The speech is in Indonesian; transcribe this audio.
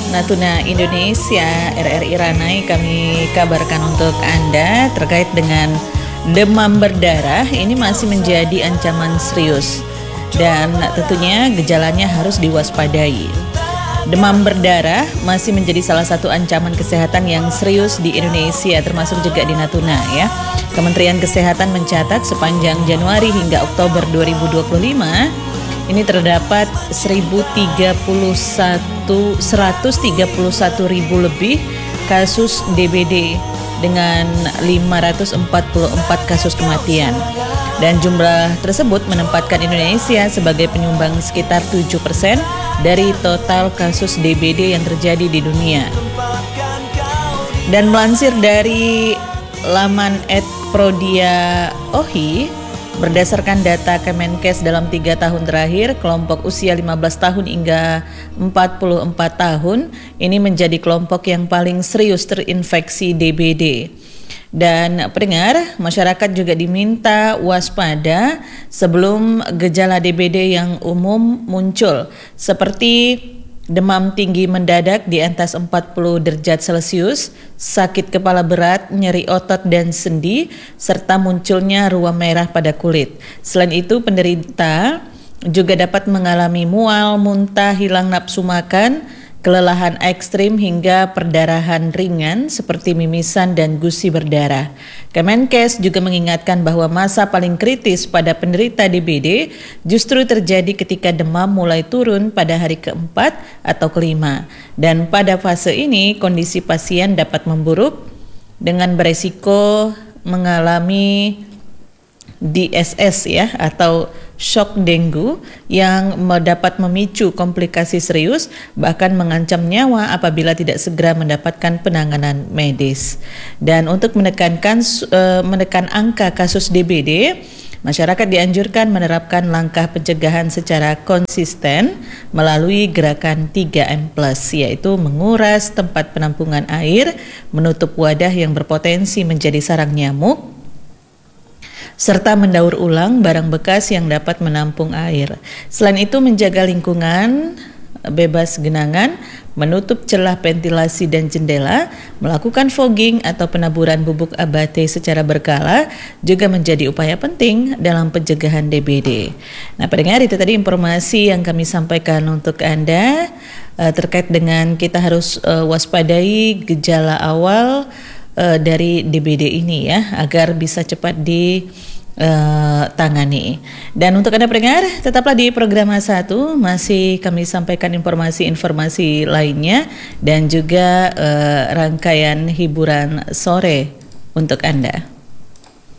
Natuna Indonesia, RRI Ranai, kami kabarkan untuk Anda terkait dengan demam berdarah. Ini masih menjadi ancaman serius dan tentunya gejalanya harus diwaspadai. Demam berdarah masih menjadi salah satu ancaman kesehatan yang serius di Indonesia, termasuk juga di Natuna ya. Kementerian Kesehatan mencatat sepanjang Januari hingga Oktober 2025 ini terdapat 131 ribu lebih kasus DBD dengan 544 kasus kematian. Dan jumlah tersebut menempatkan Indonesia sebagai penyumbang sekitar 7% dari total kasus DBD yang terjadi di dunia. Dan melansir dari laman @prodia.ohi, berdasarkan data Kemenkes dalam 3 tahun terakhir, kelompok usia 15 tahun hingga 44 tahun ini menjadi kelompok yang paling serius terinfeksi DBD. Dan pendengar, masyarakat juga diminta waspada sebelum gejala DBD yang umum muncul, seperti demam tinggi mendadak di atas 40 derajat Celcius, sakit kepala berat, nyeri otot dan sendi, serta munculnya ruam merah pada kulit. Selain itu, penderita juga dapat mengalami mual, muntah, hilang nafsu makan, kelelahan ekstrim hingga perdarahan ringan seperti mimisan dan gusi berdarah. Kemenkes juga mengingatkan bahwa masa paling kritis pada penderita DBD justru terjadi ketika demam mulai turun pada hari keempat atau kelima. Dan pada fase ini kondisi pasien dapat memburuk dengan beresiko mengalami DSS ya, atau shock dengue yang dapat memicu komplikasi serius, bahkan mengancam nyawa apabila tidak segera mendapatkan penanganan medis. Dan untuk menekan angka kasus DBD, masyarakat dianjurkan menerapkan langkah pencegahan secara konsisten melalui gerakan 3M+, yaitu menguras tempat penampungan air, menutup wadah yang berpotensi menjadi sarang nyamuk, serta mendaur ulang barang bekas yang dapat menampung air. Selain itu, menjaga lingkungan bebas genangan, menutup celah ventilasi dan jendela, melakukan fogging atau penaburan bubuk abate secara berkala juga menjadi upaya penting dalam pencegahan DBD. Nah, pendengar, itu tadi informasi yang kami sampaikan untuk Anda terkait dengan kita harus waspadai gejala awal dari DBD ini ya, agar bisa cepat ditangani. Dan untuk Anda pendengar, tetaplah di program A1, masih kami sampaikan informasi-informasi lainnya dan juga rangkaian hiburan sore untuk Anda.